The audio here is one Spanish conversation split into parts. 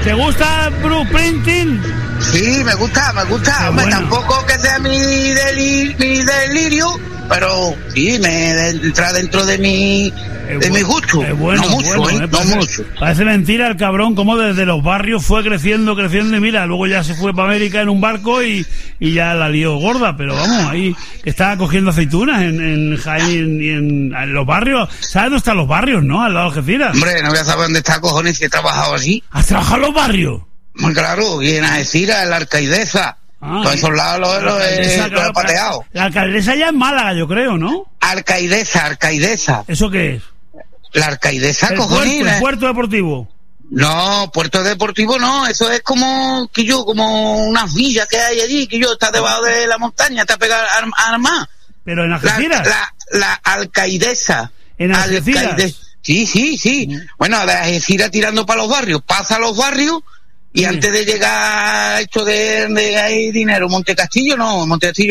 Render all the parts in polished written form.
¿Te gusta Bruce Springsteen? Sí, me gusta. Hombre, bueno. Tampoco que sea mi delirio, pero sí, me entra dentro de mi gusto. Bueno, no mucho, no mucho. Parece mentira el cabrón como desde los barrios fue creciendo y mira, luego ya se fue para América en un barco y ya la lió gorda, pero vamos, ahí estaba cogiendo aceitunas en Jaén y en los barrios. ¿Sabes dónde están los barrios, no? Al lado de Algeciras. Hombre, no voy a saber dónde está, cojones, si he trabajado así. ¿Has trabajado en los barrios? Muy claro, y en Algeciras, en la Alcaidesa. Todos esos lados los he pateado. La alcaldesa ya es Málaga, yo creo, ¿no? Alcaidesa. ¿Eso qué es? La Alcaidesa, cojones. ¿El puerto deportivo? No, puerto deportivo no, eso es como unas villas que hay allí, está debajo de la montaña, está pegado armada. ¿Pero en Algeciras? La Alcaidesa. ¿En Algeciras? Sí. Bueno, de Algeciras tirando para los barrios, pasa a los barrios y antes de llegar a esto de hay dinero, Montecastillo no.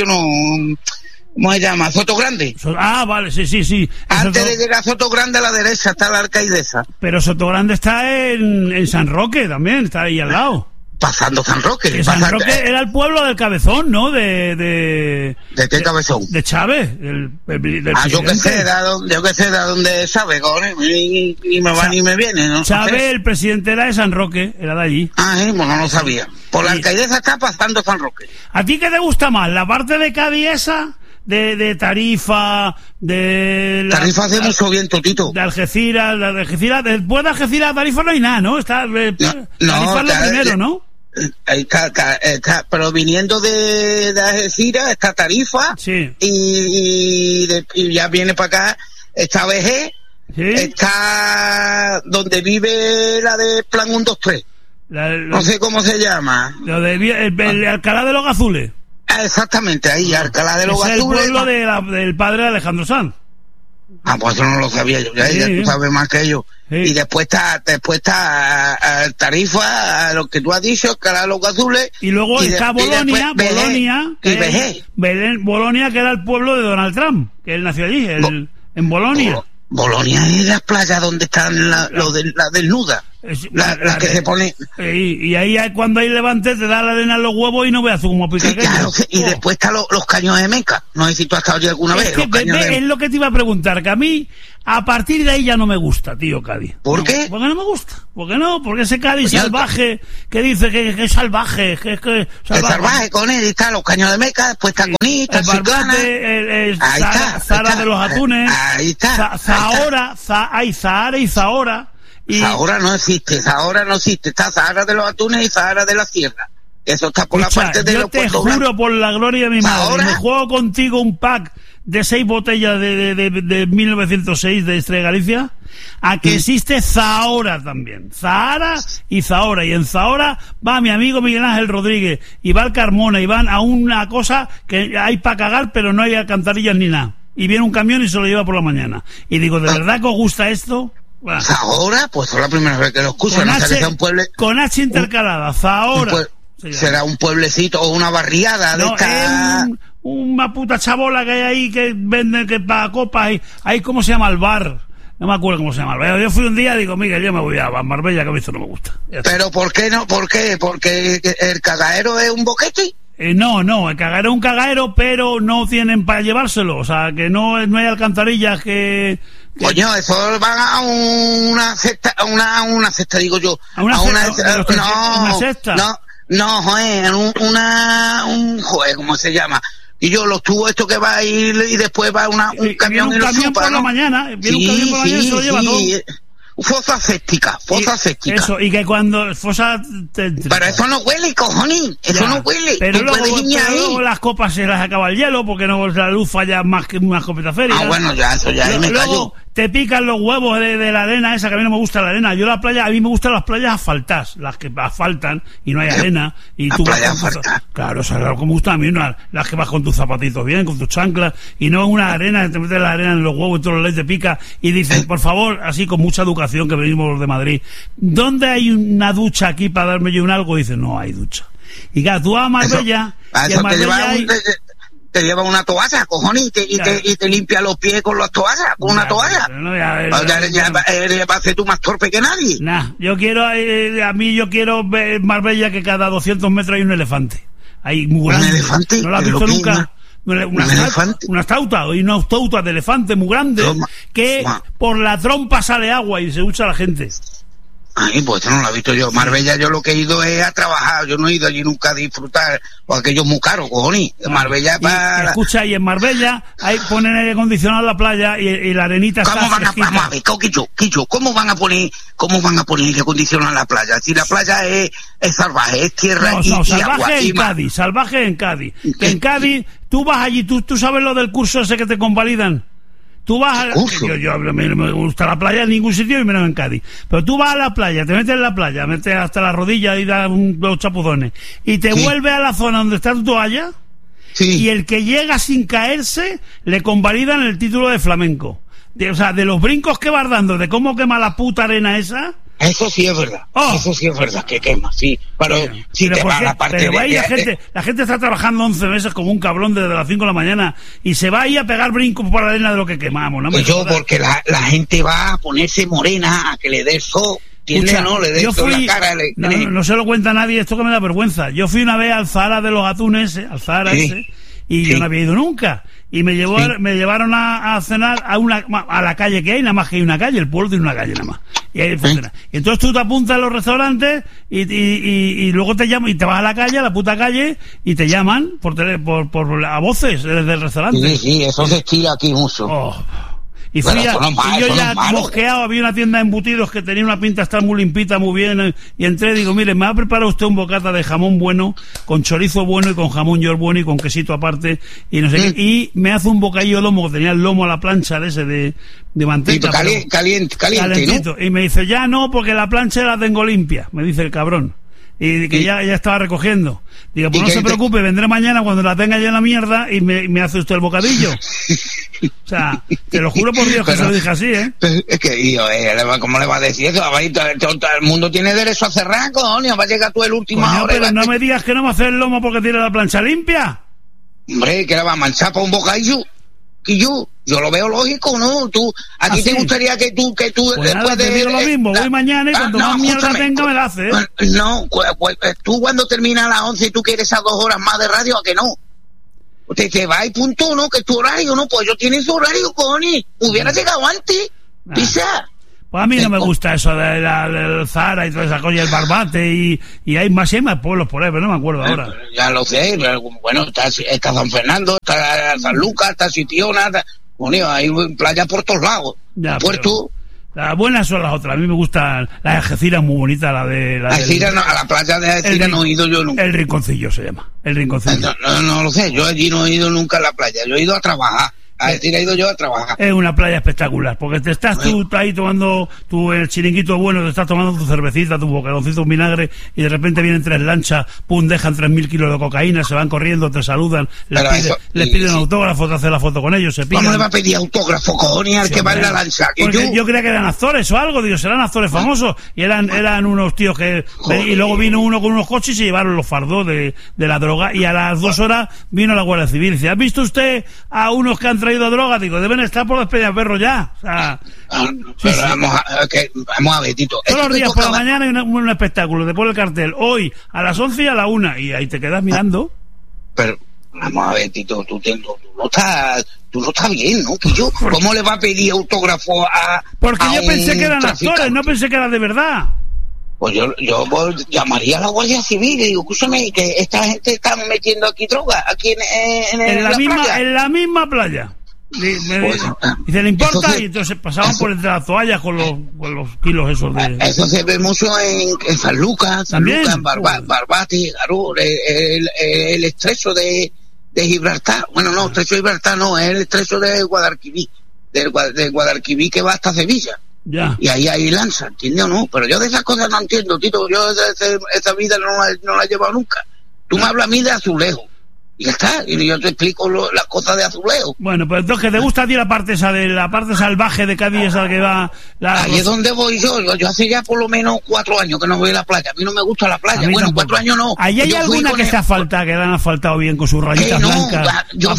¿Cómo se llama? Sotogrande. Vale, sí. Antes de llegar a Sotogrande a la derecha está la Alcaidesa. Pero Sotogrande está en San Roque también, está ahí al lado. Pasando San Roque. San Roque era el pueblo del Cabezón, ¿no? ¿De qué Cabezón? De Chávez, del yo que sé de dónde Chávez, ni me va ni me viene, ¿no? Chávez, el presidente era de San Roque, era de allí. Bueno, no lo sabía. Por la Alcaidesa está pasando San Roque. ¿A ti qué te gusta más? ¿La parte de Cádiz esa? De Tarifa, Tarifa hace mucho viento, Tito. De Algeciras, después de Algeciras a Tarifa no hay nada, ¿no? Tarifa es lo primero, ¿no? Está, pero viniendo de Algeciras está Tarifa, sí. y ya viene para acá, está VG, ¿sí? Está donde vive la de Plan 1, 2, 3. No sé cómo se llama. El Alcalá de los Gazules. Exactamente, ahí, Alcalá de los Gazules. Es el pueblo del padre de Alejandro Sanz. Pues eso no lo sabía yo, ya tú sabes más que yo. Sí. Y después está Tarifa, lo que tú has dicho, Alcalá de los Gazules. Y luego está Bolonia, Bolonia, que era el pueblo de Donald Trump, que él nació allí, en Bolonia. Bolonia es la playa donde están la desnuda. Las que se pone. Y ahí cuando hay levante te da la arena en los huevos y no veas tú como pica. Sí, claro, y después están los caños de Meca. No sé si tú has estado allí alguna vez. Es lo que te iba a preguntar, que a mí a partir de ahí ya no me gusta, tío, Cádiz. ¿Por qué? Porque no me gusta. Porque ese Cádiz salvaje que dice que es salvaje, que es salvaje con él, está los caños de Meca, después está Conita, el Barbate, Zara de los Atunes. Ahí está. Zahora, hay Zahara y Zahora. Zahora no existe, está Zahara de los Atunes y Zahara de la Sierra. Eso está por la parte de los pueblos. Yo te juro por la gloria de mi madre, me juego contigo un pack de 6 botellas de 1906 de Estrella Galicia, a que existe Zahora también. Zahara y Zahora. Y en Zahora va mi amigo Miguel Ángel Rodríguez y va el Carmona y van a una cosa que hay para cagar, pero no hay alcantarillas ni nada. Y viene un camión y se lo lleva por la mañana. Y digo, ¿de verdad que os gusta esto? Bueno. Zahora, pues es la primera vez que lo escucho. Con H intercalada, Zahora. Será un pueblecito o una barriada de esta... una puta chabola que hay ahí que vende que para copas. Ahí ¿cómo se llama el bar? No me acuerdo cómo se llama el bar. Yo fui un día y digo, Miguel, yo me voy a Marbella, que a mí esto no me gusta. ¿Pero por qué no? ¿Por qué? ¿Porque el cagadero es un boquete? No, el cagadero es un cagadero, pero no tienen para llevárselo. O sea, que no hay alcantarillas que... Coño, eso van a una cesta, digo yo. ¿Una cesta? No, joder, joder, ¿cómo se llama? Y yo, los tubos estos que va a ir y después va un camión y lo supa, por la mañana, viene un camión por la mañana y se lo lleva todo. Fosa séptica. Eso, y que cuando fosa... Pero eso no huele, cojones, eso no huele. Pero luego las copas se las acaba el hielo, porque no la luz falla más que una escopeta feria. Bueno, ya, eso ya, me callo. Te pican los huevos de la arena esa, que a mí no me gusta la arena. A mí me gustan las playas asfaltadas, las que asfaltan y no hay arena. Y las playas asfaltadas. Claro, o sea, claro, como me gustan a mí, las que vas con tus zapatitos bien, con tus chanclas, y no una arena, te metes la arena en los huevos y todos los leches te pica, y dices, por favor, así con mucha educación, que venimos los de Madrid, ¿dónde hay una ducha aquí para darme yo un algo? Y dices, no hay ducha. Y claro, tú vas a Marbella, y en Marbella te lleva una toalla, cojones, y te limpia los pies con las toallas, con una toalla. Ya va a ser tú más torpe que nadie. Yo quiero, yo quiero ver Marbella que cada 200 metros hay un elefante. Hay muy grande. ¿Un elefante? ¿No lo has visto nunca? Una estauta de elefante muy grande que por la trompa sale agua y se ducha la gente. Ay, pues no lo he visto yo. Marbella, yo lo que he ido es a trabajar. Yo no he ido allí nunca a disfrutar, porque aquello es muy caro, cojones. Marbella para... Escucha, y en Marbella ponen aire acondicionado en la playa y la arenita está fresquita. Vamos a ver, Quicho, ¿cómo van a poner aire acondicionado en la playa? Si la playa es salvaje, es tierra y salvaje agua. Salvaje en Cádiz. Que en Cádiz, tú vas allí, tú sabes lo del curso ese que te convalidan. Tú vas a... Yo no me gusta la playa en ningún sitio y menos en Cádiz. Pero tú vas a la playa, te metes en la playa, metes hasta la rodilla y das dos chapuzones. Y te vuelves a la zona donde está tu toalla. Sí. Y el que llega sin caerse, le convalidan el título de flamenco. De los brincos que vas dando, de cómo quema la puta arena esa... Eso sí es verdad. Eso sí es verdad, que quema, sí. Pero si te va a la parte la gente está trabajando 11 meses como un cabrón desde las 5 de la mañana y se va ahí a pegar brincos por la arena de lo que quemamos, ¿no? Porque la gente va a ponerse morena, a que le dé sol. Le dé sol la cara. No se lo cuenta nadie, esto que me da vergüenza. Yo fui una vez al Zahara de los Atunes, y yo no había ido nunca. Y me llevaron a cenar a la calle que hay, nada más que hay una calle, el pueblo tiene una calle nada más. Y ahí funciona. Y entonces tú te apuntas a los restaurantes y luego te llaman y te vas a la calle, a la puta calle, y te llaman por a voces desde el restaurante. Sí, eso se estira aquí mucho. Y yo ya mosqueado, había una tienda de embutidos que tenía una pinta estar muy limpita, muy bien, y entré y digo, mire, me ha preparado usted un bocata de jamón bueno, con chorizo bueno y con jamón york bueno y con quesito aparte, y no sé qué, y me hace un bocadillo de lomo, que tenía el lomo a la plancha de manteca. Calientito, ¿no? Y me dice, ya no, porque la plancha la tengo limpia, me dice el cabrón. Y que ya estaba recogiendo. Digo, pues no se preocupe, vendré mañana cuando la tenga ya en la mierda y me hace usted el bocadillo. O sea, te lo juro por Dios que se lo dije así, ¿eh? Es que, ¿cómo le va a decir eso? Todo el mundo tiene derecho a cerrar, coño, va a llegar tú el último hora. Pero no me digas que no me hace el lomo porque tiene la plancha limpia. Hombre, que la va a manchar para un bocadillo. Que yo lo veo lógico, ¿no? ¿A ti te gustaría que tú pues después nada, te digo lo mismo, voy mañana y cuando más mierda tenga me la hace, ¿eh? No, tú cuando terminas a las 11 y tú quieres esas 2 horas más de radio, ¿a que no? Te va y punto, ¿no? Que es tu horario, ¿no? Pues yo tiene su horario, cojones. Hubiera llegado antes, pisa. Pues a mí no me gusta eso del Zahara y toda esa cosa, y el Barbate, y hay más pueblos por ahí, pero no me acuerdo ahora. Ya lo sé, pero bueno, está San Fernando, está San Lucas, está Sitiona, bueno, hay playas por todos lados. Ya, Puerto. Las buenas son las otras. A mí me gustan las Algeciras, muy bonita, a la playa de Algeciras no he ido yo nunca. El Rinconcillo se llama, el Rinconcillo. No lo sé, yo allí no he ido nunca a la playa, yo he ido a trabajar. He ido yo a trabajar. Es una playa espectacular, porque te estás tú ahí tomando el chiringuito bueno, te estás tomando tu cervecita, tu bocadoncito, un vinagre, y de repente vienen 3 lanchas, pum, dejan 3.000 kilos de cocaína, se van corriendo, te saludan, les piden autógrafo, te hacen la foto con ellos, se piden. ¿Cómo le va a pedir autógrafo, cojones, al que va en la lancha? Yo creía que eran actores o algo, digo, serán actores famosos, y eran unos tíos que... Y luego vino uno con unos coches y se llevaron los fardos de la droga, y a las 2 horas vino la Guardia Civil y dice, ¿has visto usted a unos que han traído droga? Digo, deben estar por Despeñaperro ya. O sea, vamos a ver, Tito. Todos los días por la mañana hay un espectáculo, te pone el cartel, hoy a las 11 y a la 1, y ahí te quedas mirando. Pero, vamos a ver, Tito, tú no estás bien, ¿no? ¿Cómo le va a pedir autógrafo a... Porque yo pensé que eran actores, no pensé que eran de verdad. Pues yo llamaría a la Guardia Civil y digo, escúchame, que esta gente está metiendo aquí droga, aquí en la misma playa. Y se le importa, y entonces pasaban por entre las toallas con los kilos esos de... Eso se ve mucho en San Lucas, en Barbate, el estrecho de Gibraltar. Bueno, no, estrecho de Gibraltar no, es el estrecho de Guadalquivir, del Guadalquivir que va hasta Sevilla. Ya. Y ahí hay lanza, ¿entiendes o no? Pero yo de esas cosas no entiendo, Tito. Yo esa vida no la he llevado nunca. Tú me hablas a mí de Azulejo. Y ya está, y yo te explico las cosas de azuleo. Bueno, pues entonces, ¿que te gusta a ti la parte salvaje de Cádiz, esa que va... Ahí es donde voy yo hace ya por lo menos 4 años que no voy a la playa. A mí no me gusta la playa. Bueno, tampoco. 4 años no. ¿Ahí hay alguna que se asfalta, que la han asfaltado bien con sus rayitas blancas? Yo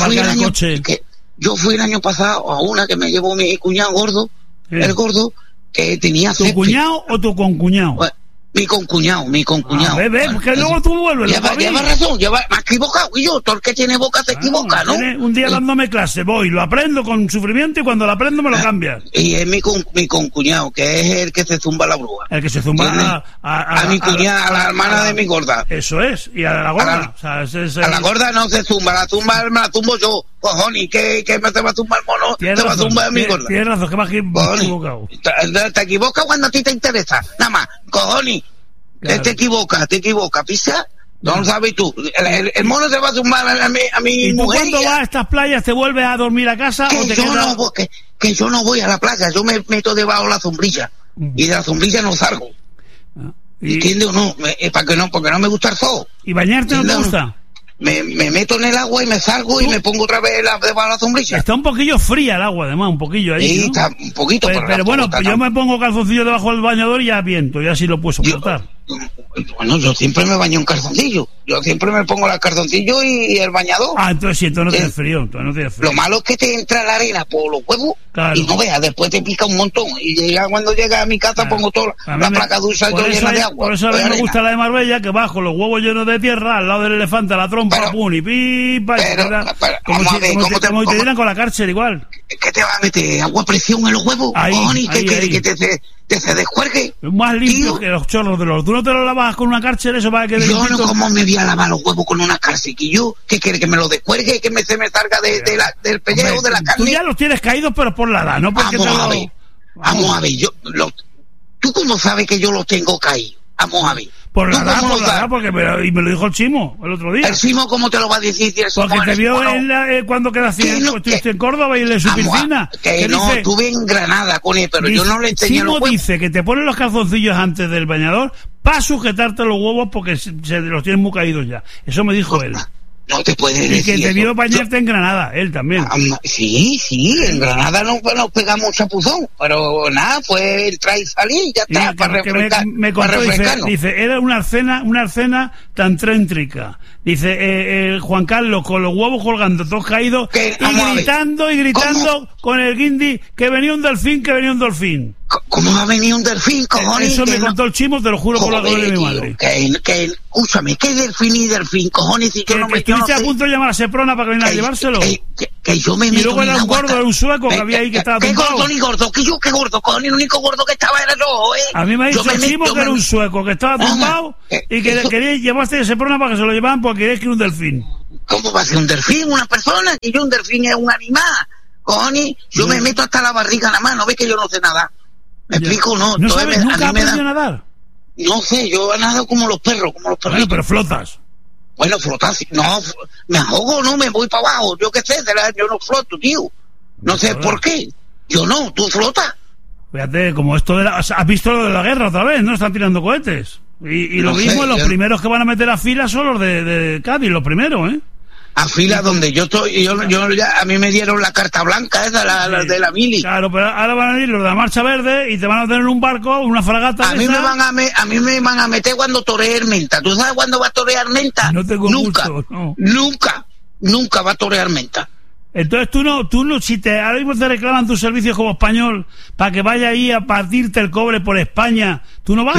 fui el año pasado a una que me llevó mi cuñado gordo, el gordo, que tenía ¿Tu cuñado o tu concuñado? Bueno, mi concuñado. Bebé, porque luego tú vuelves. Lleva razón, me ha equivocado. Y yo, todo el que tiene boca se equivoca, ¿no? Un día dándome clase, voy, lo aprendo con sufrimiento y cuando lo aprendo me lo cambias. Y es mi concuñado, que es el que se zumba la bruja. El que se zumba a mi cuñada, a la hermana de mi gorda. Eso es, y a la gorda. A la gorda no se zumba, la zumbo yo. Cojones, ¿qué me te va a zumbar el mono? Te va a zumbar mi gorda. Tienes razón, que me has equivocado. Te equivocas cuando a ti te interesa. Nada más, cojones. Claro. Te equivocas, pisa. No lo sabes tú. El mono se va a zumbar a mi ¿Y tú mujer? Cuando vas a estas playas te vuelves a dormir a casa o te quedas? Que yo no voy a la playa, yo me meto debajo de la sombrilla. Y de la sombrilla no salgo. ¿Entiendes o no? Porque no me gusta el sol. ¿Y bañarte no te gusta? Me meto en el agua y me salgo y me pongo otra vez debajo de la sombrilla. Está un poquillo fría el agua, además, un poquillo ahí. Sí, ¿no? está un poquito. Pero bueno, yo me pongo calzoncillo debajo del bañador y ya viento, ya sí lo puedo soportar. Bueno, yo siempre me baño en calzoncillo. Yo siempre me pongo el calzoncillo y el bañador. Entonces sí, entonces no tienes frío, Lo malo es que te entra la arena por los huevos, claro. Y no veas, después te pica un montón. Y cuando llega a mi casa pongo toda la placa dulce llena de agua. Por eso a mí me gusta la de Marbella, que bajo los huevos llenos de tierra, al lado del elefante, la trompa, pum, y pipa. Como te dieran con la cárcel igual. ¿Qué te va a meter? ¿Agua a presión en los huevos? Que te se descuergue. Más limpio que los chorros de los... ¿Tú no te lo lavas con una cárcel eso para que... Yo no, ¿cómo me voy a lavar los huevos con una cárcel? ¿Y yo? ¿Qué quiere? ¿Que me lo descuergue? ¿Que se me salga del pellejo, de la carne? Tú ya los tienes caídos, pero por la edad, ¿no? Porque Vamos a ver. ¿Tú cómo sabes que yo los tengo caídos? Vamos a ver. Por la edad, porque me lo dijo el Chimo el otro día. ¿El Chimo cómo te lo va a decir? Porque te vio cuando quedaste estuviste en Córdoba y en su piscina. Estuve en Granada con él, pero yo no le enseñé los huevos. Chimo dice que te ponen los calzoncillos antes del bañador para sujetarte los huevos porque se los tienes muy caídos ya. Eso me dijo él. No te puedes decir. Y que te vio bañarte en Granada, él también. Sí, en Granada nos pegamos chapuzón, pero nada, fue entrar y salir, ya está, para refrescar. Me contó, dice, era una escena tan tréntrica. Dice, Juan Carlos con los huevos colgando, todos caídos, y gritando con el guindi que venía un delfín. ¿Cómo va a venir un delfín, cojones? Eso me contó el Chimo, te lo juro por la gloria de mi madre. Escúchame, ¿qué delfín, cojones? Si yo no me estuviste a punto de llamar a Seprona para que viniera a llevárselo. Que yo me meto. Y luego era un gordo, era un sueco que había ahí que estaba tumbado. ¿Qué gordo ni gordo? ¿Qué gordo? Cojones, el único gordo que estaba era yo, A mí me ha dicho el Chimo que era un sueco, que estaba tumbado y que quería llevarse a Seprona para que se lo llevaban porque quería que era un delfín. ¿Cómo va a ser un delfín? Una persona, que yo un delfín es un animal. Cojones, yo me meto hasta la barriga nada más, ¿no ves que yo no sé nada? ¿Me explico? No. ¿No sabes? ¿Nunca has aprendido a nadar? No sé, yo he nadado como los perros. Bueno, pero flotas. Bueno, flotar, no, me ahogo, no, me voy para abajo, yo qué sé, yo no floto, tío. No sé por qué. Yo no, tú flotas. Fíjate, como esto de has visto lo de la guerra otra vez, ¿no? Están tirando cohetes. Y lo mismo, los primeros que van a meter a fila son los de Cádiz, los primeros, ¿eh? A fila donde yo estoy, yo ya, a mí me dieron la carta blanca esa, la de la mili. Claro, pero ahora van a ir los de la Marcha Verde y te van a tener un barco, una fragata. A mí me van a meter cuando toree Armenta. ¿Tú sabes cuándo va a torear Armenta? No tengo gusto, no. Nunca va a torear Armenta. Entonces tú no, si ahora mismo te reclaman tus servicios como español para que vaya ahí a partirte el cobre por España, ¿tú no vas?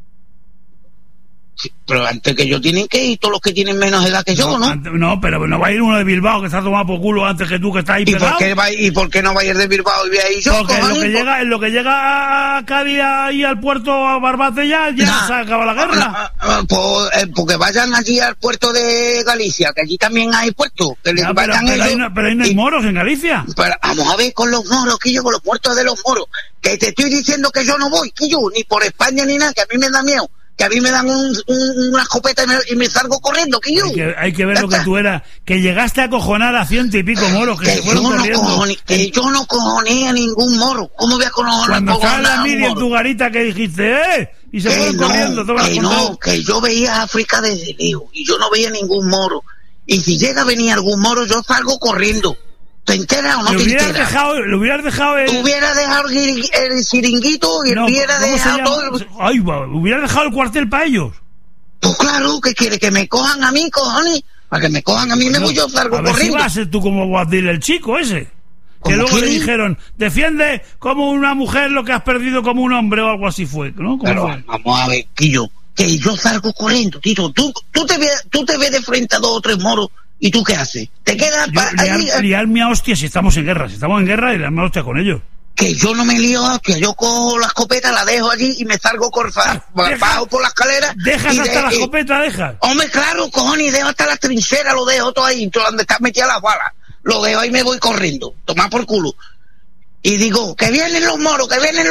Sí, pero antes que yo tienen que ir todos los que tienen menos edad que yo, ¿no? No, pero no va a ir uno de Bilbao que está tomado por culo antes que tú que estás ahí pegado. ¿Y por qué no va a ir de Bilbao y voy a ir yo? Porque en lo que llega a Cádiz y al puerto a Barbate ya se acaba la guerra. Porque vayan allí al puerto de Galicia, que allí también hay puerto. Que pero ahí no hay moros en Galicia. Pero vamos a ver con los moros, que yo con los puertos de los moros. Que te estoy diciendo que yo no voy, que yo ni por España ni nada, que a mí me da miedo. Que a mí me dan una escopeta y me salgo corriendo, que yo. Hay que ver lo que tú eras. Que llegaste a cojonar a 100 y pico moros que se fueron corriendo. Que yo no cojoné a ningún moro. ¿Cómo voy a cojonar? Cuando estaba en la mili en tu garita que dijiste, y se fueron corriendo. Que yo veía África desde lejos y yo no veía ningún moro. Y si llega a venir algún moro, yo salgo corriendo. ¿Te enteras o no te enteras? Lo hubieras dejado el... Hubiera dejado el chiringuito y no, hubiera dejado todo el... Ay, hubiera dejado el cuartel para ellos. Pues claro, ¿qué quiere? ¿Que me cojan a mí, cojones? Para que me cojan a mí, yo salgo corriendo. Si vas a ser tú como Guadil, el chico ese. Que luego le dijeron, defiende como una mujer lo que has perdido como un hombre o algo así fue, ¿no? Pero vamos a ver, Quillo, que yo salgo corriendo, Tito. Tú te ves de frente a 2 o 3 moros. ¿Y tú qué haces? ¿Te quedas liarme a hostia si estamos en guerra? Si estamos en guerra, liarme a hostia con ellos. Que yo no me lío a hostia. Yo cojo la escopeta, la dejo allí y me salgo bajo por la escalera. ¿Dejas hasta la escopeta, dejas? Hombre, claro, cojones, y dejo hasta la trinchera, lo dejo todo ahí, donde están metidas las balas. Lo dejo ahí y me voy corriendo. Tomar por culo. Y digo, que vienen los moros,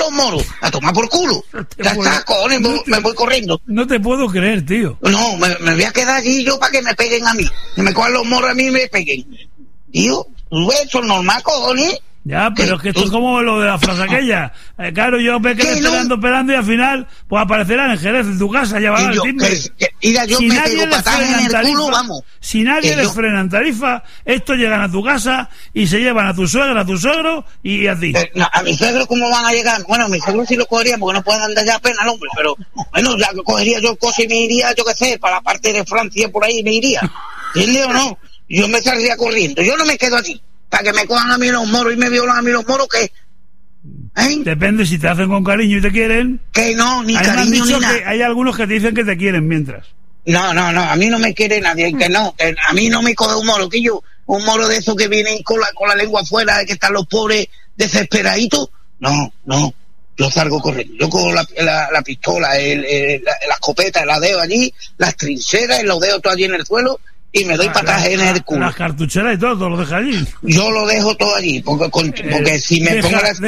a tomar por culo. Ya está, cojones, me voy corriendo. No te puedo creer, tío. No, me voy a quedar allí yo para que me peguen a mí. Que me cojan los moros a mí y me peguen. Tío, eso es normal, cojones. Ya, pero es que esto es como lo de la frase aquella. Claro, yo me quedé esperando y al final, pues aparecerán en Jerez, en tu casa, llevarán el timbre. Yo si me pego patadas en el culo, vamos. Si nadie les frena en Tarifa, estos llegan a tu casa y se llevan a tu suegra, a tu suegro y a ti. No, a mi suegro, ¿cómo van a llegar? Bueno, a mi suegro sí lo cogería porque no pueden andar ya apenas, hombre, pero bueno, ya cogería yo el coche y me iría, yo qué sé, para la parte de Francia, por ahí me iría. ¿Entiendes o no? Yo me saldría corriendo, yo no me quedo allí. Para que me cojan a mí los moros y me violan a mí los moros, ¿qué? Depende si te hacen con cariño y te quieren. Que no, ni cariño ni nada. Hay algunos que te dicen que te quieren mientras. No, a mí no me quiere nadie, que no, que a mí no me coge un moro, que yo, un moro de esos que vienen con la lengua afuera, que están los pobres desesperaditos. No, yo salgo corriendo. Yo cojo la pistola, la escopeta, la dejo allí, las trincheras, lo dejo todo allí en el suelo. Y me doy patadas en el culo. Las cartucheras y todo lo dejas allí. Yo lo dejo todo allí, porque si me pongo las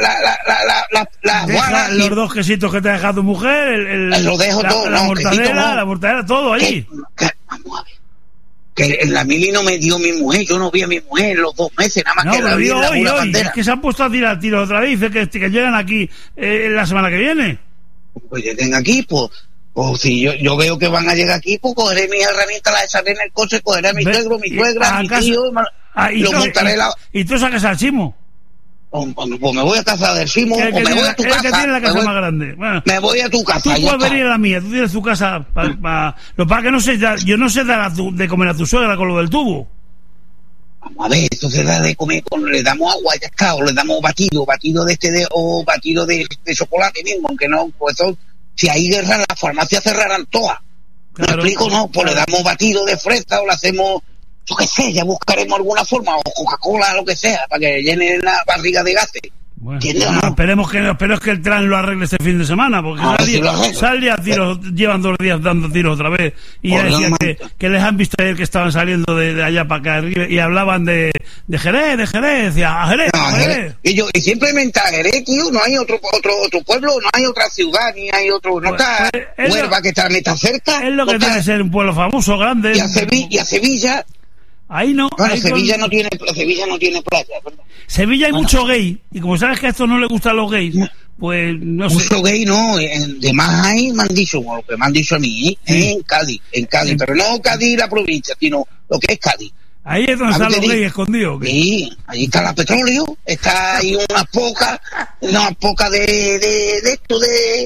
balas... Los 2 quesitos que te ha dejado tu mujer, lo dejo todo, la mortadela, todo allí. Vamos a ver. Que en la mili no me dio mi mujer, yo no vi a mi mujer los 2 meses, nada más que la vi en la bandera. Es que se han puesto a tirar tiros otra vez, dice que llegan aquí la semana que viene. Pues lleguen aquí, pues... O si yo veo que van a llegar aquí, pues cogeré mis herramientas, las echaré en el coche, cogeré a mi suegro, mi suegra, mi tío, lo montaré ¿Y tú sacas al Chimo? Pues me voy a casa del Chimo, o me voy a tu casa. Que tiene la casa más grande. Bueno, me voy a tu casa. Tú puedes venir a la mía, tú tienes tu casa. Lo para que no sé, yo no sé dar de comer a tu suegra con lo del tubo. Vamos a ver, esto se da de comer, le damos agua, ya está, o le damos batido o batido de chocolate mismo, aunque no, pues eso... Si hay guerra, las farmacias cerrarán todas. Claro, ¿me explico? No, pues le damos batido de fresa o le hacemos, yo qué sé, ya buscaremos alguna forma, o Coca-Cola, lo que sea, para que llene la barriga de gases. Bueno, esperemos que el tren lo arregle este fin de semana, porque salía tiros, llevan 2 días dando tiros otra vez, y ya decían que les han visto ayer que estaban saliendo de allá para acá, y hablaban de Jerez, decía, a Jerez. Y simplemente a Jerez, tío, no hay otro pueblo, no hay otra ciudad, ni hay otro, no está Huelva, que está cerca. Es lo que tiene que ser un pueblo famoso, grande. Y a Sevilla... Ahí no. Bueno, Sevilla no tiene playa, ¿verdad? Sevilla hay mucho gay, y como sabes que a esto no le gustan los gays, pues no sé. Mucho gay no, de más hay, me han dicho, lo que me han dicho a mí, en Cádiz, pero no Cádiz la provincia, sino lo que es Cádiz. Ahí es donde están los gays escondidos. Sí, ahí está la petróleo, está ahí unas pocas de esto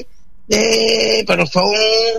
pero son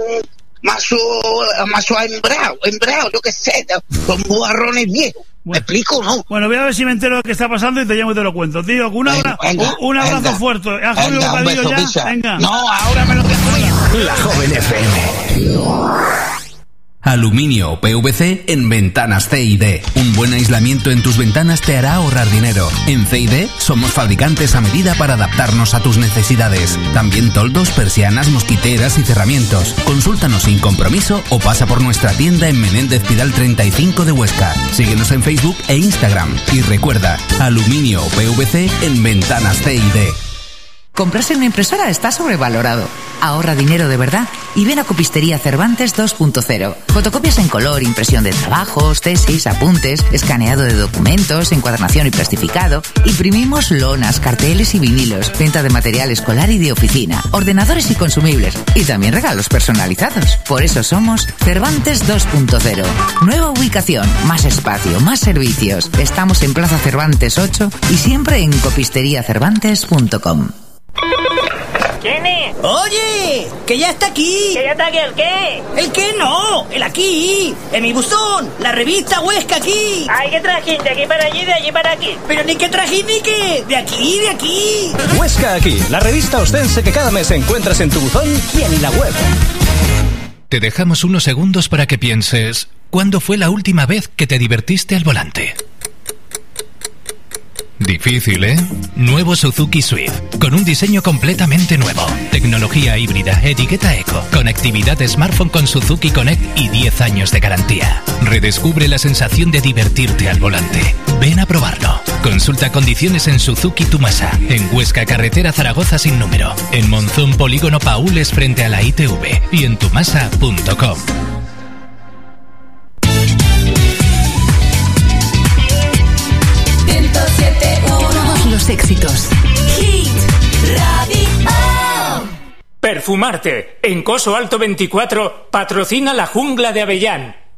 mazo embrao, yo qué sé, son bujarrones viejos. ¿Me explico, no? Bueno, voy a ver si me entero de qué está pasando y te llamo y te lo cuento. Tío, un abrazo fuerte. Venga. No, ahora me lo dejo. La Joven FM. Aluminio o PVC en ventanas C&D. Un buen aislamiento en tus ventanas te hará ahorrar dinero. En C&D somos fabricantes a medida para adaptarnos a tus necesidades. También toldos, persianas, mosquiteras y cerramientos. Consúltanos sin compromiso o pasa por nuestra tienda en Menéndez Pidal 35 de Huesca. Síguenos en Facebook e Instagram. Y recuerda, aluminio o PVC en ventanas C&D. Comprarse una impresora está sobrevalorado. Ahorra dinero de verdad y ven a Copistería Cervantes 2.0. Fotocopias en color, impresión de trabajos, tesis, apuntes, escaneado de documentos, encuadernación y plastificado. Imprimimos lonas, carteles y vinilos, venta de material escolar y de oficina, ordenadores y consumibles y también regalos personalizados. Por eso somos Cervantes 2.0. Nueva ubicación, más espacio, más servicios. Estamos en Plaza Cervantes 8 y siempre en copisteriacervantes.com. ¿Quién es? ¡Oye! ¡Que ya está aquí! ¿Que ya está aquí el qué? ¿El qué no? ¡El aquí! ¡En mi buzón! ¡La revista Huesca aquí! ¡Ay, qué trajín! De aquí para allí, de allí para aquí. ¡Pero ni qué trajín ni qué! ¡De aquí, de aquí! Huesca aquí, la revista ostense que cada mes encuentras en tu buzón y en la web. Te dejamos unos segundos para que pienses, ¿cuándo fue la última vez que te divertiste al volante? Difícil, ¿eh? Nuevo Suzuki Swift, con un diseño completamente nuevo. Tecnología híbrida, etiqueta eco, conectividad smartphone con Suzuki Connect y 10 años de garantía. Redescubre la sensación de divertirte al volante. Ven a probarlo. Consulta condiciones en Suzuki Tumasa, en Huesca Carretera Zaragoza sin número, en Monzón Polígono Paules frente a la ITV y en tumasa.com. Todos los éxitos. Hit Radio. Perfumarte. En Coso Alto 24 patrocina la Jungla de Avellán.